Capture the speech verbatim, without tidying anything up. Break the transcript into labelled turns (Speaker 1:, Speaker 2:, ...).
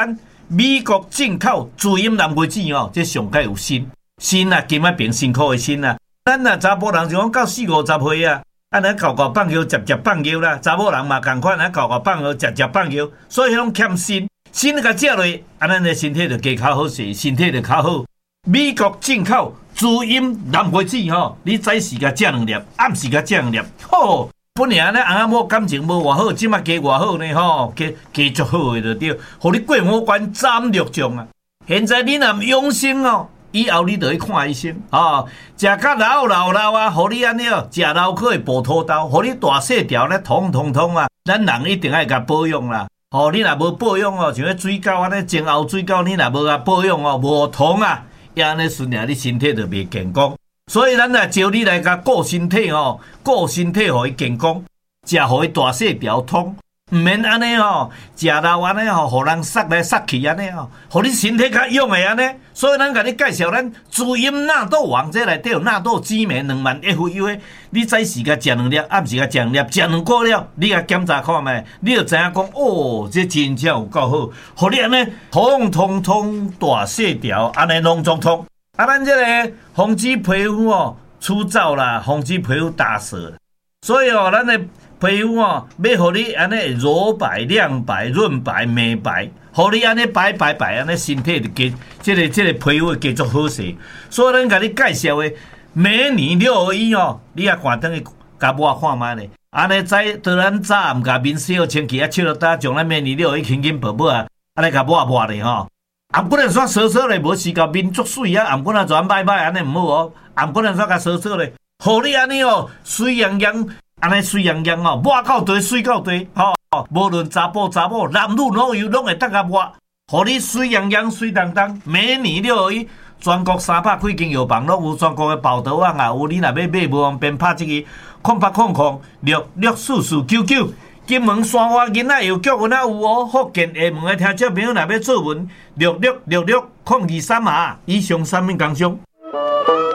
Speaker 1: 咱美国进口主饮蓝莓子哦，这上界有锌，锌啊，金啊变辛苦的锌啊。咱啊查甫人就讲到四五十岁啊，啊咱搞搞放尿，接接放尿啦。查某人嘛共款，啊搞搞放尿，接接放尿，所以拢欠锌。锌甲食落，啊咱的身体就加较好势，身体就较好。美国进口主饮蓝莓子吼，你早时甲食两粒，暗时甲食两粒，吼。本来呢，翁仔某感情无偌好，即马加偌好呢吼，加加足好诶就对，互你过五关斩六将啊！现在你若养生哦，以后你就去看医生哦，食较老老老啊，互你安尼哦，食老可会补土豆，互你大细条咧，通通通啊！咱人一定爱甲保养啦，哦，你若无保养哦，像迄水饺安尼前后水饺，你若无甲保养哦，无通啊，也安尼顺领你身体就袂健康。所以咱来招你来甲顾身体吼，顾身体互伊健康，食互伊大细条通，毋免安尼吼，食老安尼吼，互人杀来杀去安尼吼，互你身体较勇诶安尼。所以咱甲你介绍咱滋阴纳豆王，这内底有纳豆激酶两万 F U 诶，你早时甲食两粒，暗时甲食两粒，食两个了，你甲检查看觅，你就知影讲哦，这真正有够好，互你安尼通通通大细条，安尼拢总通。啊，咱这个防止皮肤哦粗糙啦，防止皮肤打色，所以哦，咱的皮肤哦，要互你安尼柔白、亮白、润白、美白，互你安尼白白白，安尼身体就加，这个这个皮肤加足好势。所以咱甲你介绍的美女六合一哦，你也看等去甲抹看觅咧，安尼在当咱早暗甲面洗好清气，啊，笑到搭将咱美女六合一轻轻薄薄啊，安尼甲抹抹咧吼。暗不能说扫扫咧，无时甲面足水啊！暗不能全歹歹安尼毋好哦，暗不能说甲扫扫咧，互你安尼哦，水洋洋，安尼水洋洋哦，抹到地水到地，吼、哦，无论查甫查某，男女老幼拢会当甲抹，互你水洋洋、水当当，美女六合一，全国三百几间药房拢有，全国的报道网啊有，你若要买无方便拍即个空八空空六六四四九九。金门山花囡仔药局有哪有哦？福建厦门的听众朋友若要做文，六六六六空二三啊！以上产品工商。